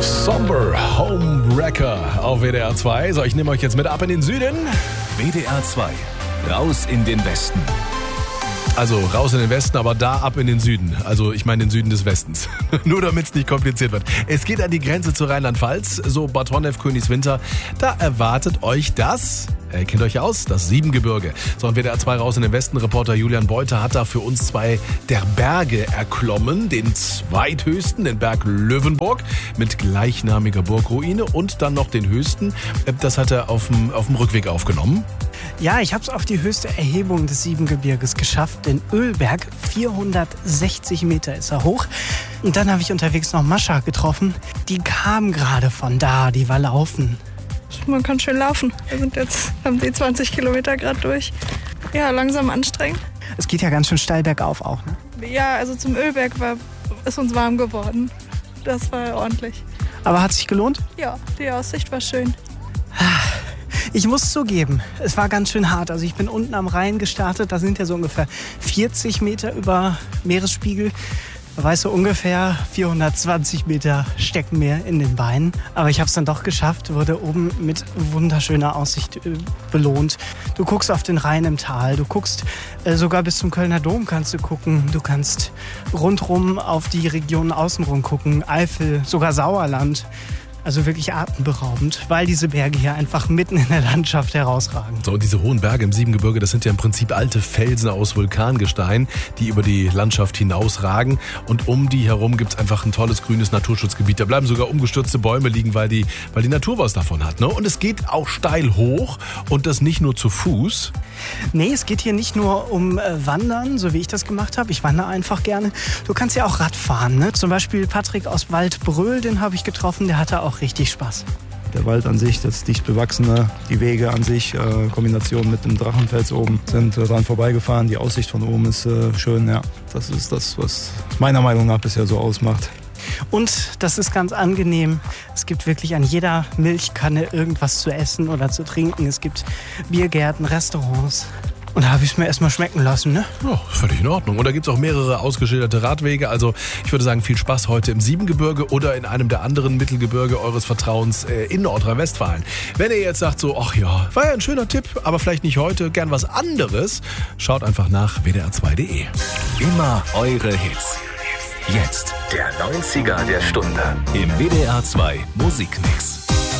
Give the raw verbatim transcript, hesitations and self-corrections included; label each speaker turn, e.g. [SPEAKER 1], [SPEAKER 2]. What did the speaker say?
[SPEAKER 1] Somber Homewrecker auf W D R zwei. So, ich nehme euch jetzt mit ab in den Süden.
[SPEAKER 2] W D R zwei, raus in den Westen.
[SPEAKER 1] Also raus in den Westen, aber da ab in den Süden. Also ich meine den Süden des Westens. Nur damit es nicht kompliziert wird. Es geht an die Grenze zu Rheinland-Pfalz, so Bad Honnef, Königswinter. Da erwartet euch das, ihr kennt euch ja aus, das Siebengebirge. So, und W D R zwei raus in den Westen. Reporter Julian Beuter hat da für uns zwei der Berge erklommen. Den zweithöchsten, den Berg Löwenburg mit gleichnamiger Burgruine und dann noch den höchsten. Das hat er auf dem, auf dem Rückweg aufgenommen.
[SPEAKER 3] Ja, ich habe es auf die höchste Erhebung des Siebengebirges geschafft, den Ölberg. vierhundertsechzig Meter ist er hoch. Und dann habe ich unterwegs noch Mascha getroffen. Die kam gerade von da, die war laufen.
[SPEAKER 4] Man kann schön laufen. Wir sind jetzt, haben die zwanzig Kilometer gerade durch. Ja, langsam anstrengend.
[SPEAKER 3] Es geht ja ganz schön steil bergauf auch, ne?
[SPEAKER 4] Ja, also zum Ölberg war, ist uns warm geworden. Das war ordentlich.
[SPEAKER 3] Aber hat sich gelohnt?
[SPEAKER 4] Ja, die Aussicht war schön.
[SPEAKER 3] Ich muss zugeben, es war ganz schön hart. Also ich bin unten am Rhein gestartet, da sind ja so ungefähr vierzig Meter über Meeresspiegel. Weißt du, ungefähr vierhundertzwanzig Meter stecken mir in den Beinen. Aber ich habe es dann doch geschafft, wurde oben mit wunderschöner Aussicht äh, belohnt. Du guckst auf den Rhein im Tal, du guckst äh, sogar bis zum Kölner Dom kannst du gucken. Du kannst rundrum auf die Regionen außenrum gucken, Eifel, sogar Sauerland. Also wirklich atemberaubend, weil diese Berge hier einfach mitten in der Landschaft herausragen.
[SPEAKER 1] So, und diese hohen Berge im Siebengebirge, das sind ja im Prinzip alte Felsen aus Vulkangestein, die über die Landschaft hinausragen. Und um die herum gibt's einfach ein tolles grünes Naturschutzgebiet. Da bleiben sogar umgestürzte Bäume liegen, weil die, weil die Natur was davon hat. Ne? Und es geht auch steil hoch und das nicht nur zu Fuß.
[SPEAKER 3] Nee, es geht hier nicht nur um äh, Wandern, so wie ich das gemacht habe. Ich wandere einfach gerne. Du kannst ja auch Rad fahren. Ne? Zum Beispiel Patrick aus Waldbröl, den habe ich getroffen, der hatte auch richtig Spaß.
[SPEAKER 5] Der Wald an sich, das dicht bewachsene, die Wege an sich, äh, Kombination mit dem Drachenfels oben, sind äh, dran vorbeigefahren. Die Aussicht von oben ist äh, schön, ja. Das ist das, was meiner Meinung nach bisher so ausmacht.
[SPEAKER 3] Und das ist ganz angenehm. Es gibt wirklich an jeder Milchkanne irgendwas zu essen oder zu trinken. Es gibt Biergärten, Restaurants. Und da habe ich es mir erstmal schmecken lassen, ne?
[SPEAKER 1] Ja, völlig in Ordnung. Und da gibt es auch mehrere ausgeschilderte Radwege. Also ich würde sagen, viel Spaß heute im Siebengebirge oder in einem der anderen Mittelgebirge eures Vertrauens äh, in Nordrhein-Westfalen. Wenn ihr jetzt sagt so, ach ja, war ja ein schöner Tipp, aber vielleicht nicht heute, gern was anderes, schaut einfach nach w d r zwei punkt d e.
[SPEAKER 2] Immer eure Hits. Jetzt der neunziger der Stunde im W D R zwei Musikmix.